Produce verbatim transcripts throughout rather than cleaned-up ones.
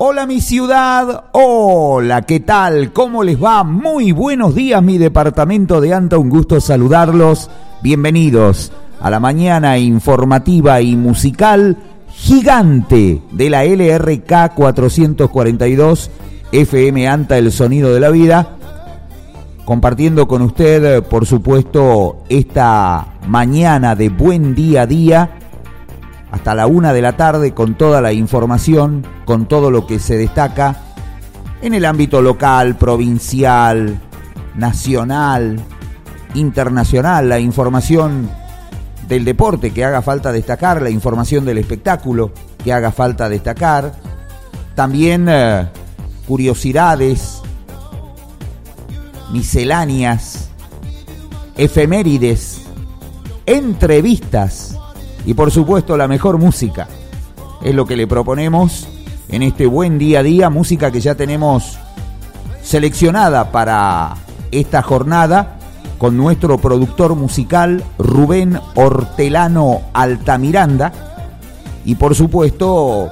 Hola mi ciudad, hola, ¿qué tal? ¿Cómo les va? Muy buenos días mi departamento de Anta, un gusto saludarlos. Bienvenidos a la mañana informativa y musical gigante de la L R K cuatrocientos cuarenta y dos F M Anta, el sonido de la vida. Compartiendo con usted, por supuesto, esta mañana de buen día a día, hasta la una de la tarde, con toda la información, con todo lo que se destaca en el ámbito local, provincial, nacional, internacional, la información del deporte que haga falta destacar, la información del espectáculo que haga falta destacar, también eh, curiosidades, misceláneas, efemérides, entrevistas y por supuesto la mejor música. Es lo que le proponemos en este buen día a día, música que ya tenemos seleccionada para esta jornada con nuestro productor musical Rubén Hortelano Altamiranda y por supuesto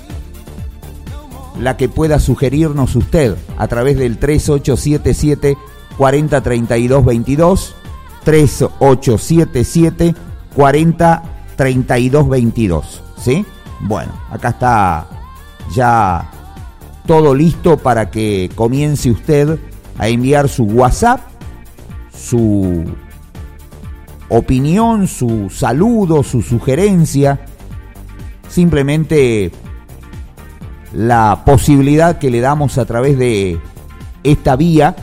la que pueda sugerirnos usted a través del tres ocho siete siete, cuarenta, treinta y dos, veintidós, tres ocho siete siete, cuarenta, treinta y dos, veintidós, ¿sí? Bueno, acá está ya todo listo para que comience usted a enviar su WhatsApp, su opinión, su saludo, su sugerencia, simplemente la posibilidad que le damos a través de esta vía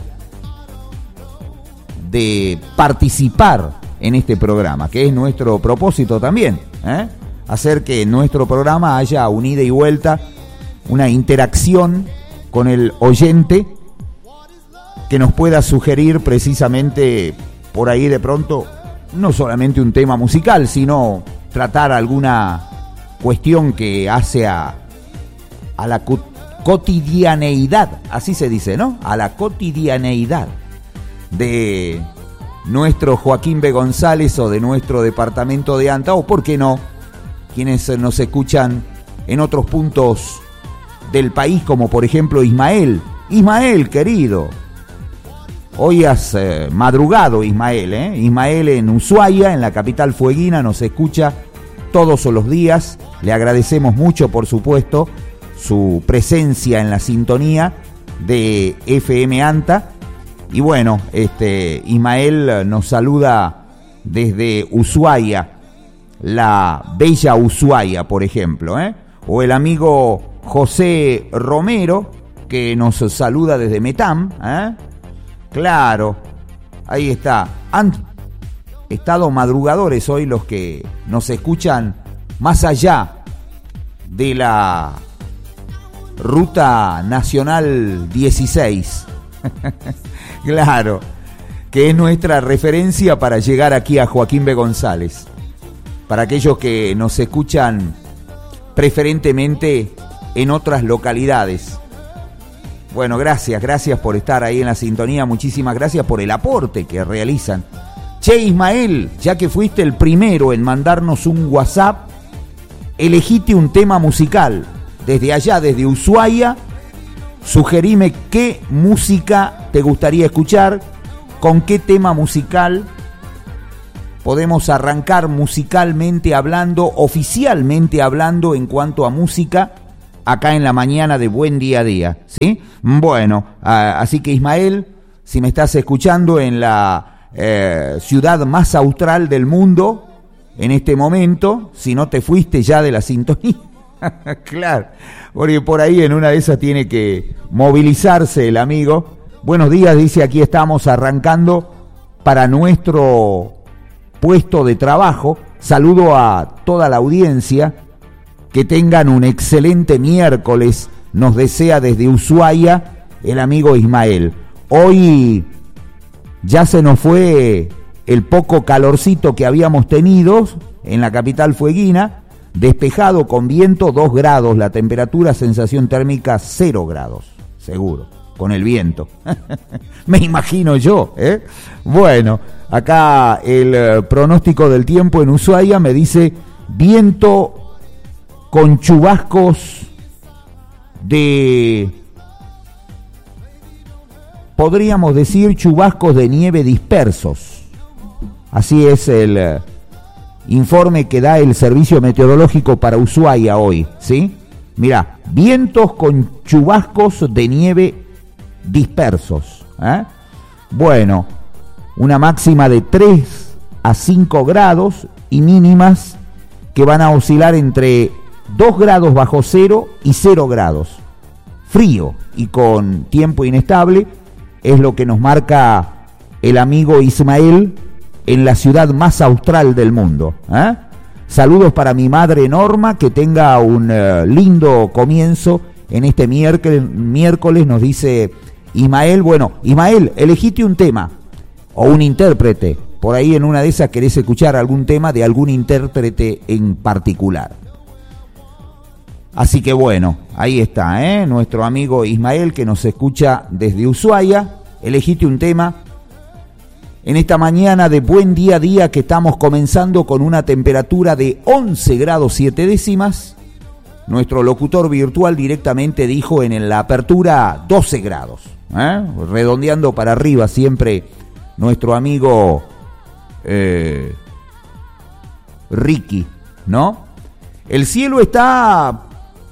de participar en este programa, que es nuestro propósito también, ¿eh? Hacer que en nuestro programa haya un ida y vuelta, una interacción con el oyente que nos pueda sugerir precisamente por ahí de pronto, no solamente un tema musical, sino tratar alguna cuestión que hace a a la cotidianeidad, así se dice, ¿no? A la cotidianeidad de nuestro Joaquín B. González o de nuestro departamento de Anta, o por qué no, quienes nos escuchan en otros puntos del país, como por ejemplo Ismael. Ismael, querido, hoy has eh, madrugado Ismael, ¿eh? Ismael en Ushuaia, en la capital fueguina, nos escucha todos los días, le agradecemos mucho, por supuesto, su presencia en la sintonía de F M Anta. Y bueno, este Ismael nos saluda desde Ushuaia, la bella Ushuaia, por ejemplo, ¿eh? O el amigo José Romero, que nos saluda desde Metam, ¿eh? Claro, ahí está. Han estado madrugadores hoy los que nos escuchan más allá de la Ruta Nacional dieciséis. Claro, que es nuestra referencia para llegar aquí a Joaquín B. González. Para aquellos que nos escuchan preferentemente en otras localidades. Bueno, gracias, gracias por estar ahí en la sintonía. Muchísimas gracias por el aporte que realizan. Che, Ismael, ya que fuiste el primero en mandarnos un WhatsApp, elegite un tema musical. Desde allá, desde Ushuaia, sugerime qué música te gustaría escuchar, con qué tema musical podemos arrancar musicalmente hablando, oficialmente hablando en cuanto a música, acá en la mañana de buen día a día, ¿sí? Bueno, así que Ismael, si me estás escuchando en la eh, ciudad más austral del mundo, en este momento, si no te fuiste ya de la sintonía, claro, porque por ahí en una de esas tiene que movilizarse el amigo. Buenos días, dice, aquí estamos arrancando para nuestro puesto de trabajo. Saludo a toda la audiencia, que tengan un excelente miércoles, nos desea desde Ushuaia el amigo Ismael. Hoy ya se nos fue el poco calorcito que habíamos tenido en la capital fueguina. Despejado con viento, dos grados, la temperatura, sensación térmica cero grados, seguro, con el viento. Me imagino yo, ¿eh? Bueno, acá el eh, pronóstico del tiempo en Ushuaia me dice viento con chubascos de, podríamos decir, chubascos de nieve dispersos. Así es el eh, informe que da el Servicio Meteorológico para Ushuaia hoy, ¿sí? Mirá, vientos con chubascos de nieve dispersos, ¿eh? Bueno, una máxima de tres a cinco grados y mínimas que van a oscilar entre dos grados bajo cero y cero grados. Frío y con tiempo inestable es lo que nos marca el amigo Ismael en la ciudad más austral del mundo, ¿eh? Saludos para mi madre Norma, que tenga un uh, lindo comienzo en este miércoles, miércoles, nos dice Ismael. Bueno, Ismael, elegite un tema o un intérprete. Por ahí en una de esas querés escuchar algún tema de algún intérprete en particular. Así que bueno, ahí está, ¿eh? Nuestro amigo Ismael que nos escucha desde Ushuaia. Elegite un tema en esta mañana de buen día a día que estamos comenzando con una temperatura de once grados siete décimas. Nuestro locutor virtual directamente dijo en la apertura doce grados, ¿eh? Redondeando para arriba siempre nuestro amigo eh, Ricky, ¿no? El cielo está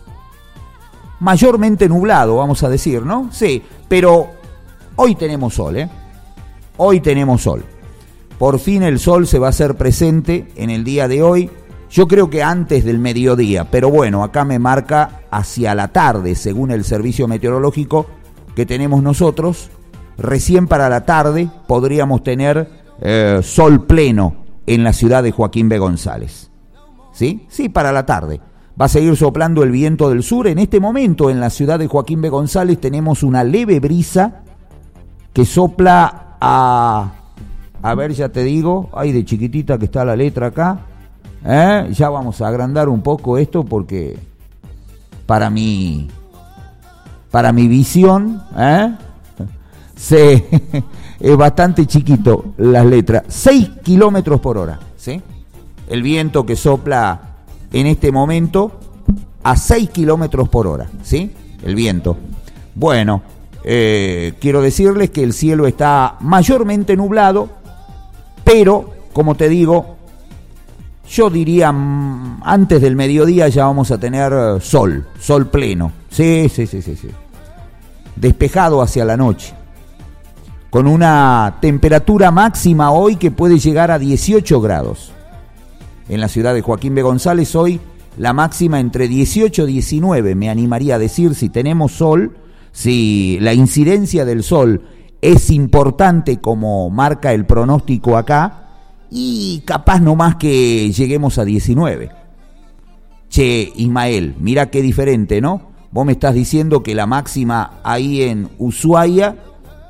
mayormente nublado, vamos a decir, ¿no? Sí, pero hoy tenemos sol, ¿eh? Hoy tenemos sol. Por fin el sol se va a hacer presente en el día de hoy. Yo creo que antes del mediodía, pero bueno, acá me marca hacia la tarde, según el servicio meteorológico que tenemos nosotros. Recién para la tarde podríamos tener eh, sol pleno en la ciudad de Joaquín B. González. ¿Sí? Sí, para la tarde. Va a seguir soplando el viento del sur. En este momento en la ciudad de Joaquín B. González tenemos una leve brisa que sopla a... A ver, ya te digo, ay, de chiquitita que está la letra acá. ¿Eh? Ya vamos a agrandar un poco esto porque para mi, para mi visión, ¿eh? Se, es bastante chiquito las letras. seis kilómetros por hora, ¿sí? El viento que sopla en este momento a seis kilómetros por hora, ¿sí? El viento. Bueno, eh, quiero decirles que el cielo está mayormente nublado, pero, como te digo, yo diría antes del mediodía ya vamos a tener sol, sol pleno. Sí, sí, sí, sí, sí. Despejado hacia la noche. Con una temperatura máxima hoy que puede llegar a dieciocho grados. En la ciudad de Joaquín B. González hoy la máxima entre dieciocho y diecinueve, me animaría a decir, si tenemos sol, si la incidencia del sol es importante como marca el pronóstico acá, y capaz no más que lleguemos a diecinueve. Che, Ismael, mira qué diferente, ¿no? Vos me estás diciendo que la máxima ahí en Ushuaia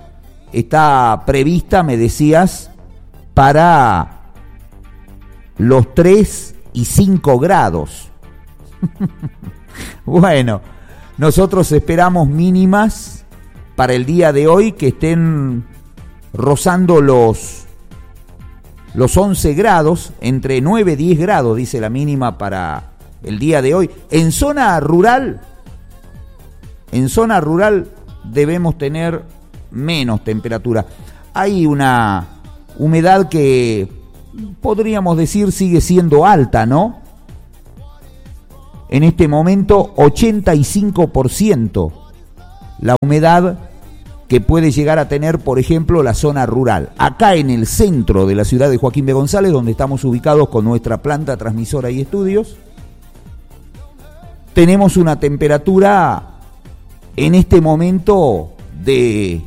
está prevista, me decías, para los tres y cinco grados. Bueno, nosotros esperamos mínimas para el día de hoy que estén rozando los, los once grados, entre nueve y diez grados, dice la mínima para el día de hoy. En zona rural, en zona rural debemos tener menos temperatura. Hay una humedad que podríamos decir sigue siendo alta, ¿no? En este momento ochenta y cinco por ciento la humedad que puede llegar a tener, por ejemplo, la zona rural. Acá en el centro de la ciudad de Joaquín B. González, donde estamos ubicados con nuestra planta transmisora y estudios, tenemos una temperatura en este momento de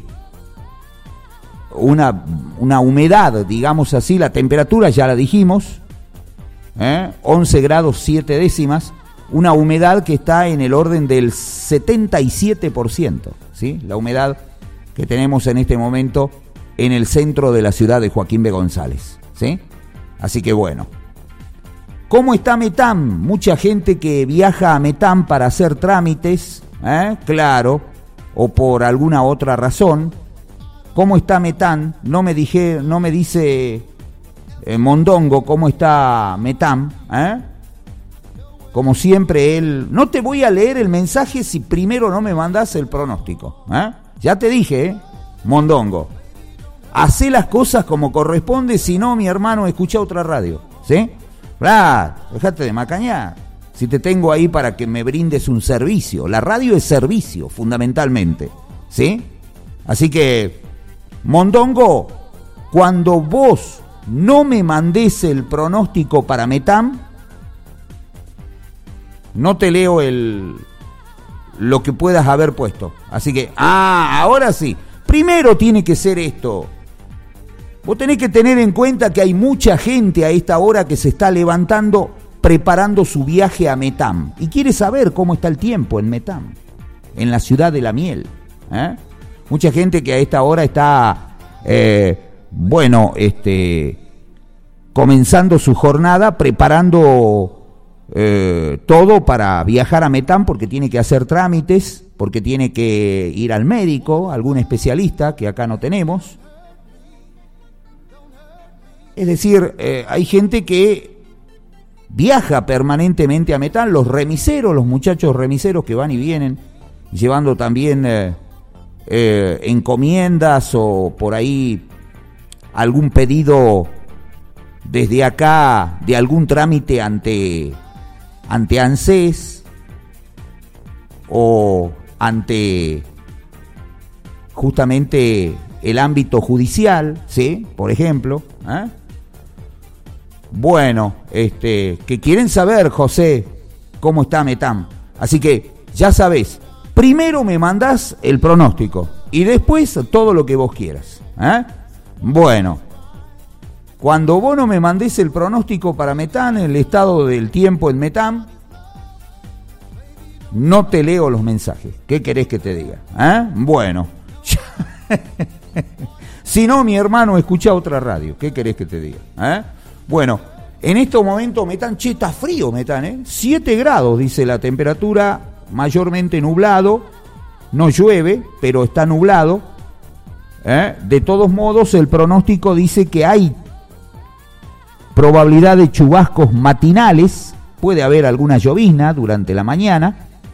una, una humedad, digamos así, la temperatura ya la dijimos, ¿eh? once grados siete décimas, una humedad que está en el orden del setenta y siete por ciento, ¿sí? La humedad que tenemos en este momento en el centro de la ciudad de Joaquín B. González, ¿sí? Así que bueno. ¿Cómo está Metam? Mucha gente que viaja a Metam para hacer trámites, ¿eh? Claro, o por alguna otra razón. ¿Cómo está Metam? No me dije, no me dice eh, Mondongo cómo está Metam, ¿eh? como siempre él, no te voy a leer el mensaje si primero no me mandás el pronóstico. ¿eh? Ya te dije, ¿eh? Mondongo, hacé las cosas como corresponde, si no, mi hermano, escucha otra radio, ¿sí? Claro, dejate de macañar. Si te tengo ahí para que me brindes un servicio. La radio es servicio, fundamentalmente, ¿sí? Así que, Mondongo, cuando vos no me mandés el pronóstico para Metam, no te leo el lo que puedas haber puesto. Así que, ah, ahora sí. Primero tiene que ser esto. Vos tenés que tener en cuenta que hay mucha gente a esta hora que se está levantando preparando su viaje a Metam y quiere saber cómo está el tiempo en Metam, en la ciudad de la miel. ¿eh? Mucha gente que a esta hora está, eh, bueno, este, comenzando su jornada, preparando eh, todo para viajar a Metam porque tiene que hacer trámites, porque tiene que ir al médico, algún especialista que acá no tenemos. Es decir, eh, hay gente que viaja permanentemente a Metam, los remiseros, los muchachos remiseros que van y vienen, llevando también eh, eh, encomiendas o por ahí algún pedido desde acá de algún trámite ante, ante ANSES o ante justamente el ámbito judicial, ¿sí? Por ejemplo, ¿eh? Bueno, este, que quieren saber, José, cómo está Metam. Así que, ya sabés, primero me mandás el pronóstico y después todo lo que vos quieras. ¿eh? Bueno, cuando vos no me mandés el pronóstico para Metam, el estado del tiempo en Metam, no te leo los mensajes. ¿Qué querés que te diga? ¿eh? Bueno. Si no, mi hermano, escucha otra radio. ¿Qué querés que te diga? ¿Eh? Bueno, en estos momentos Metam, che, está frío Metam, ¿eh? siete grados, dice la temperatura, mayormente nublado, no llueve, pero está nublado. ¿eh? De todos modos, el pronóstico dice que hay probabilidad de chubascos matinales, puede haber alguna llovizna durante la mañana.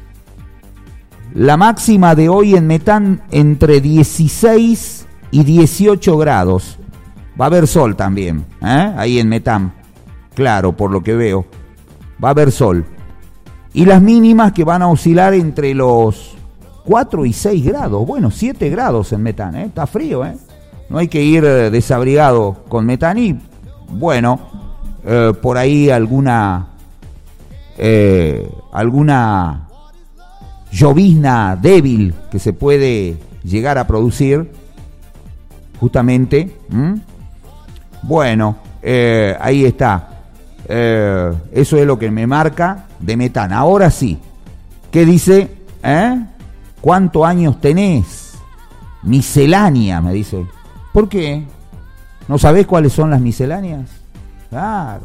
La máxima de hoy en Metam entre dieciséis y dieciocho grados. Va a haber sol también, ¿eh? ahí en Metam. Claro, por lo que veo. Va a haber sol. Y las mínimas que van a oscilar entre los cuatro y seis grados. Bueno, siete grados en Metam, ¿eh? Está frío, ¿eh? No hay que ir desabrigado con Metam y, bueno, eh, por ahí alguna, eh, alguna llovizna débil que se puede llegar a producir, justamente. ¿Mm? Bueno, eh, ahí está. Eh, eso es lo que me marca de Metam. Ahora sí, ¿qué dice? ¿Eh? ¿Cuántos años tenés? Miscelánea, me dice. ¿Por qué? ¿No sabés cuáles son las misceláneas? Claro.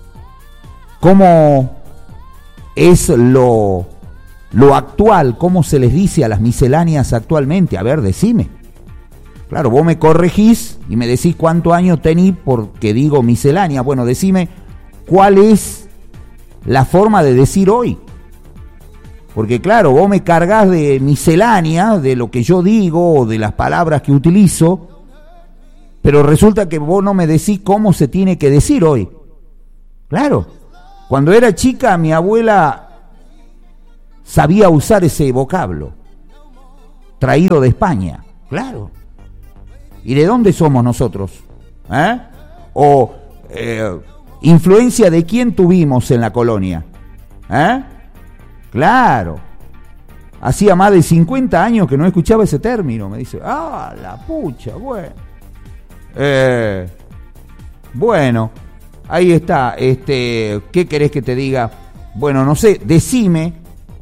¿Cómo es lo, lo actual? ¿Cómo se les dice a las misceláneas actualmente? A ver, decime. Claro, vos me corregís y me decís cuántos años tení porque digo miscelánea. Bueno, decime cuál es la forma de decir hoy. Porque claro, vos me cargas de miscelánea, de lo que yo digo o de las palabras que utilizo, pero resulta que vos no me decís cómo se tiene que decir hoy. Claro, cuando era chica mi abuela sabía usar ese vocablo, traído de España, claro. ¿Y de dónde somos nosotros? ¿Eh? O eh, influencia de quién tuvimos en la colonia. ¿Eh? Claro. Hacía más de cincuenta años que no escuchaba ese término. Me dice, ah, la pucha, bueno. Eh, bueno, ahí está. Este, ¿qué querés que te diga? Bueno, no sé, decime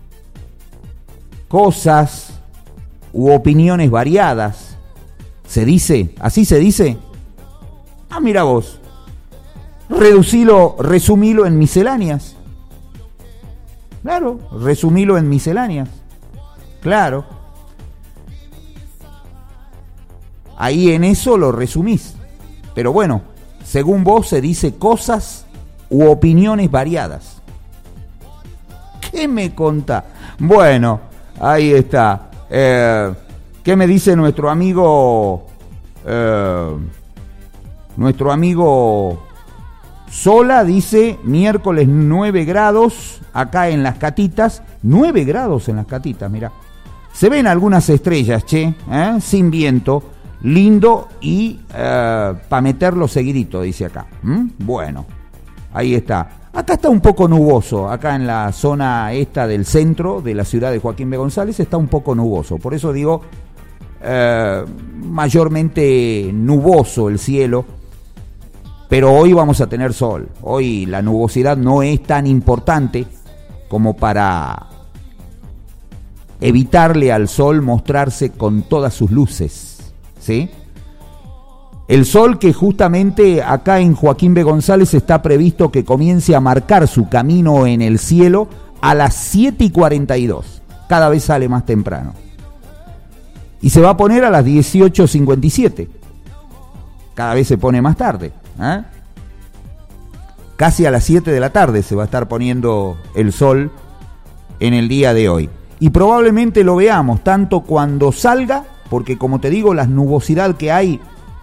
cosas u opiniones variadas. ¿Se dice? ¿Así se dice? Ah, mira vos. Reducilo, resumilo en misceláneas. Claro, resumilo en misceláneas. Claro. Ahí en eso lo resumís. Pero bueno, según vos se dice cosas u opiniones variadas. ¿Qué me contá? Bueno, ahí está. Eh, ¿Qué me dice nuestro amigo? Eh, nuestro amigo Sola dice miércoles nueve grados acá en Las Catitas. nueve grados en Las Catitas, mirá. Se ven algunas estrellas, che, ¿eh? Sin viento. Lindo y eh, para meterlo seguidito, dice acá. ¿Mm? Bueno, ahí está. Acá está un poco nuboso, acá en la zona esta del centro de la ciudad de Joaquín B. González está un poco nuboso. Por eso digo, eh, mayormente nuboso el cielo. Pero hoy vamos a tener sol. Hoy la nubosidad no es tan importante como para evitarle al sol mostrarse con todas sus luces, ¿sí? El sol que justamente acá en Joaquín B. González está previsto que comience a marcar su camino en el cielo a las siete y cuarenta y dos. Cada vez sale más temprano. Y se va a poner a las dieciocho cincuenta y siete. Cada vez se pone más tarde. ¿Eh? Casi a las siete de la tarde se va a estar poniendo el sol en el día de hoy. Y probablemente lo veamos tanto cuando salga, porque como te digo, la nubosidad que hay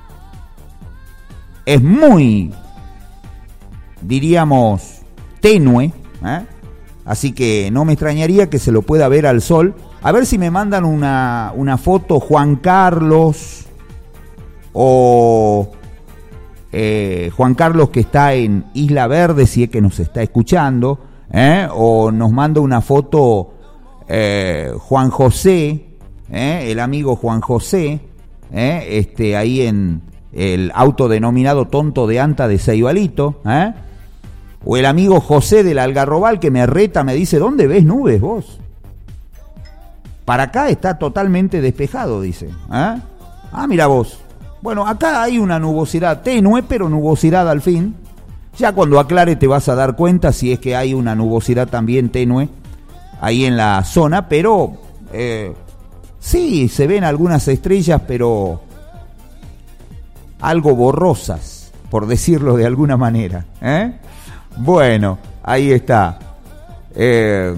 es muy, diríamos, tenue, ¿eh? Así que no me extrañaría que se lo pueda ver al sol. A ver si me mandan una, una foto Juan Carlos o... Eh, Juan Carlos, que está en Isla Verde, si es que nos está escuchando, ¿eh? O nos manda una foto eh, Juan José, ¿eh? El amigo Juan José, ¿eh? este, ahí en el autodenominado Tonto de Anta de Ceibalito, ¿eh? O el amigo José del Algarrobal, que me reta, me dice, ¿dónde ves nubes vos? Para acá está totalmente despejado, dice. ¿Eh? Ah, mira vos. Bueno, acá hay una nubosidad tenue, pero nubosidad al fin. Ya cuando aclare te vas a dar cuenta si es que hay una nubosidad también tenue ahí en la zona, pero eh, sí, se ven algunas estrellas, pero algo borrosas, por decirlo de alguna manera. ¿Eh? Bueno, ahí está. Eh,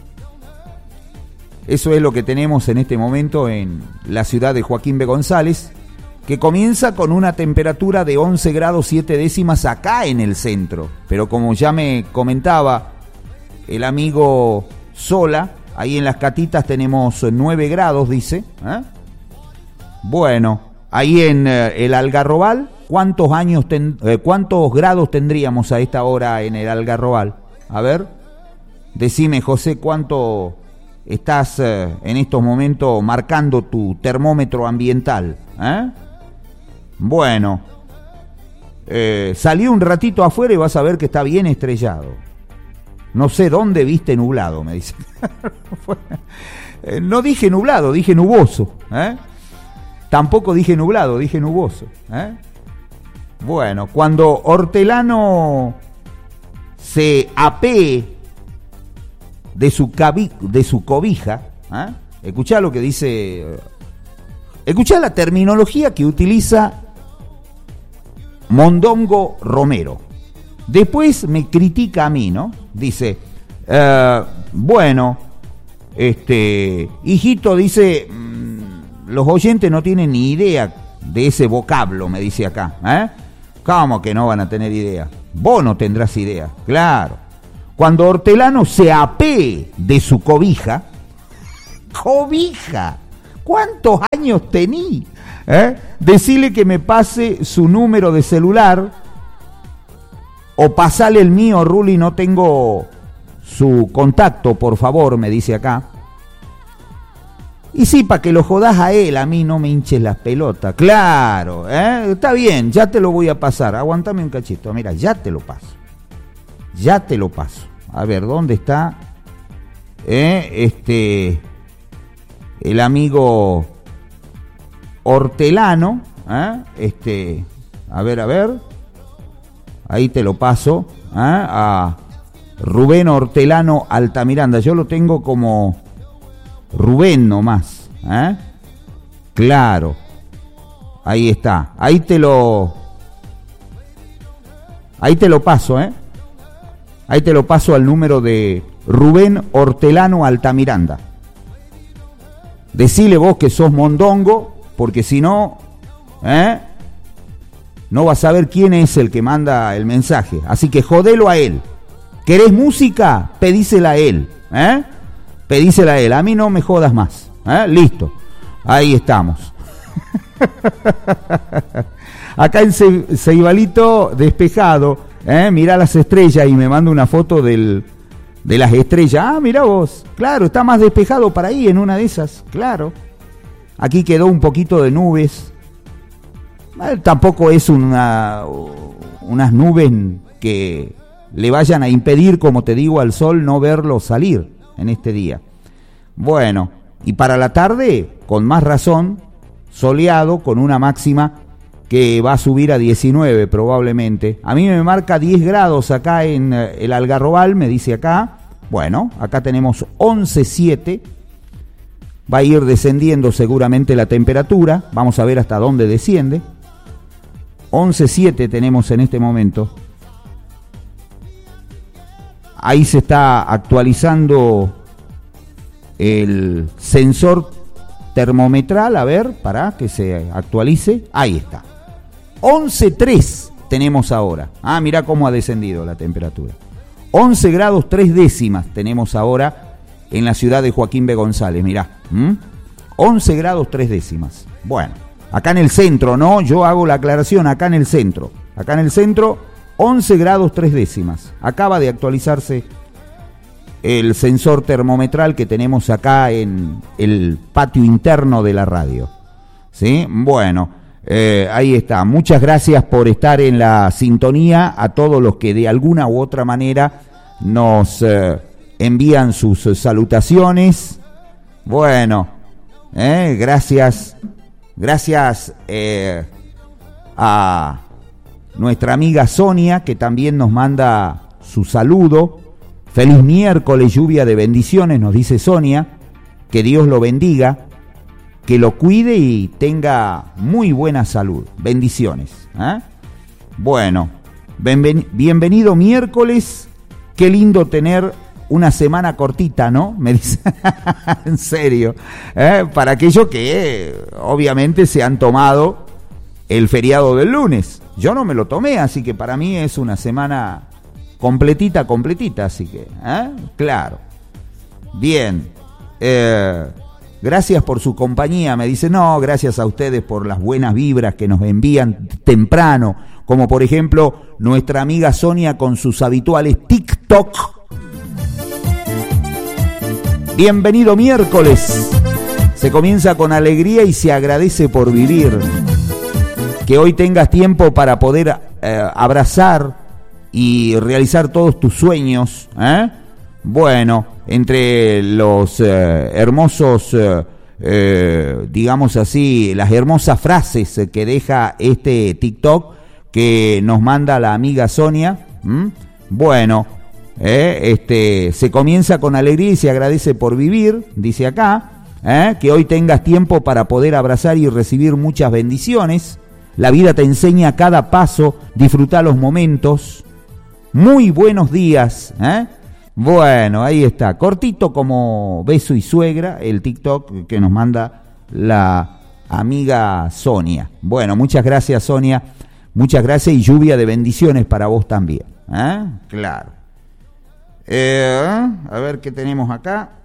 eso es lo que tenemos en este momento en la ciudad de Joaquín B. González, que comienza con una temperatura de once grados siete décimas acá en el centro. Pero como ya me comentaba el amigo Sola, ahí en Las Catitas tenemos nueve grados, dice. ¿Eh? Bueno, ahí en eh, el Algarrobal, ¿cuántos años ten, eh, cuántos grados tendríamos a esta hora en el Algarrobal? A ver, decime, José, ¿cuánto estás eh, en estos momentos marcando tu termómetro ambiental? ¿Eh? Bueno, eh, salí un ratito afuera y vas a ver que está bien estrellado. No sé dónde viste nublado, me dice. No dije nublado, dije nuboso. ¿eh? Tampoco dije nublado, dije nuboso. ¿eh? Bueno, cuando Hortelano se apee de su, cabi- de su cobija, ¿eh? escuchá lo que dice, escuchá la terminología que utiliza Mondongo Romero. Después me critica a mí, ¿no? Dice, eh, bueno, este, hijito, dice, mmm, los oyentes no tienen ni idea de ese vocablo, me dice acá. ¿eh? ¿Cómo que no van a tener idea? Vos no tendrás idea, claro. Cuando Hortelano se apee de su cobija, cobija, ¿cuántos años tení? ¿Eh? Decile que me pase su número de celular o pasale el mío, Ruli, no tengo su contacto, por favor, me dice acá. Y sí, para que lo jodás a él, a mí no me hinches las pelotas. Claro, ¿eh? Está bien, ya te lo voy a pasar. Aguántame un cachito, mira, ya te lo paso. Ya te lo paso. A ver, ¿dónde está eh, este el amigo Hortelano? ¿eh? Este, a ver, a ver. Ahí te lo paso ¿eh? a Rubén Hortelano Altamiranda. Yo lo tengo como Rubén nomás. ¿eh? Claro. Ahí está. Ahí te lo Ahí te lo paso, ¿eh? Ahí te lo paso al número de Rubén Hortelano Altamiranda. Decile vos que sos mondongo, porque si no, ¿eh? no vas a saber quién es el que manda el mensaje. Así que jodelo a él. ¿Querés música? Pedísela a él. ¿eh? Pedísela a él. A mí no me jodas más. ¿eh? Listo. Ahí estamos. Acá en Ce- Ceibalito despejado. ¿eh? Mirá las estrellas y me manda una foto del, de las estrellas. Ah, mirá vos. Claro, está más despejado para ahí en una de esas. Claro. Aquí quedó un poquito de nubes. Eh, tampoco es una, unas nubes que le vayan a impedir, como te digo, al sol no verlo salir en este día. Bueno, y para la tarde, con más razón, soleado, con una máxima que va a subir a diecinueve probablemente. A mí me marca diez grados acá en el Algarrobal, me dice acá. Bueno, acá tenemos once coma siete. Va a ir descendiendo seguramente la temperatura. Vamos a ver hasta dónde desciende. once coma siete tenemos en este momento. Ahí se está actualizando el sensor termometral, a ver, para que se actualice. Ahí está. once coma tres tenemos ahora. Ah, mirá cómo ha descendido la temperatura. once grados tres décimas tenemos ahora en la ciudad de Joaquín B. González, mirá. ¿Mm? once grados tres décimas. Bueno, acá en el centro, ¿no? Yo hago la aclaración acá en el centro. Acá en el centro, once grados tres décimas. Acaba de actualizarse el sensor termometral que tenemos acá en el patio interno de la radio. ¿Sí? Bueno, eh, ahí está. Muchas gracias por estar en la sintonía, a todos los que de alguna u otra manera nos eh, envían sus eh, salutaciones. Bueno, eh, gracias, gracias eh, a nuestra amiga Sonia, que también nos manda su saludo. Feliz miércoles, lluvia de bendiciones, nos dice Sonia. Que Dios lo bendiga, que lo cuide y tenga muy buena salud. Bendiciones. ¿eh? Bueno, bienven- bienvenido miércoles. Qué lindo tener una semana cortita, ¿no? Me dice, en serio. ¿eh? Para aquellos que eh, obviamente se han tomado el feriado del lunes. Yo no me lo tomé, así que para mí es una semana completita, completita, así que, ¿eh? Claro. Bien. Eh, gracias por su compañía. Me dice, no, gracias a ustedes por las buenas vibras que nos envían temprano, como por ejemplo nuestra amiga Sonia con sus habituales TikTok. Bienvenido miércoles. Se comienza con alegría y se agradece por vivir. Que hoy tengas tiempo para poder eh, abrazar y realizar todos tus sueños. ¿eh? Bueno, entre los eh, hermosos, eh, eh, digamos así, las hermosas frases que deja este TikTok que nos manda la amiga Sonia. ¿m? Bueno, eh, este, se comienza con alegría y se agradece por vivir, dice acá. ¿eh? Que hoy tengas tiempo para poder abrazar y recibir muchas bendiciones. La vida te enseña a cada paso, disfrutar los momentos. Muy buenos días. ¿eh? Bueno, ahí está. Cortito como beso y suegra, el TikTok que nos manda la amiga Sonia. Bueno, muchas gracias, Sonia. Muchas gracias y lluvia de bendiciones para vos también. ¿eh? Claro. Eh, a ver qué tenemos acá.